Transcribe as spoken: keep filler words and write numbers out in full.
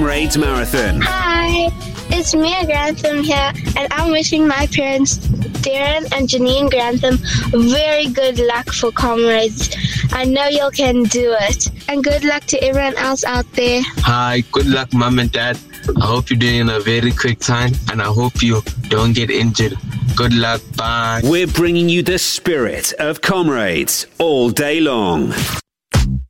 Comrades Marathon. Hi, it's Mia Grantham here, and I'm wishing my parents, Darren and Janine Grantham, very good luck for Comrades. I know you can do it. And good luck to everyone else out there. Hi, good luck, Mom and Dad. I hope you're doing a very quick time, and I hope you don't get injured. Good luck. Bye. We're bringing you the spirit of Comrades all day long.